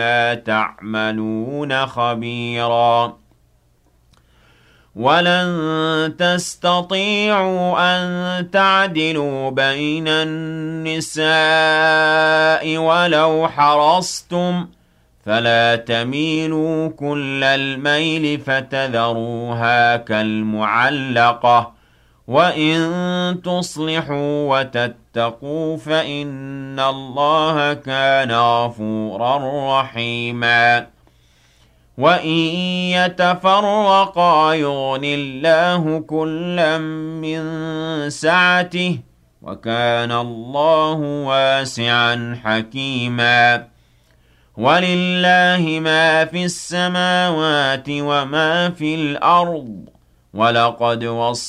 لا تعملون خبيرا ولن تستطيعوا أن تعدلوا بين النساء ولو حرصتم فلا تميلوا كل الميل فتذروها كالمعلقة وإن تصلحوا وتتقوا فإن الله كان غفورا رحيما وإن يتفرقا يغن الله كلا من سعته وكان الله واسعا حكيما ولله ما في السماوات وما في الأرض ولقد وصلنا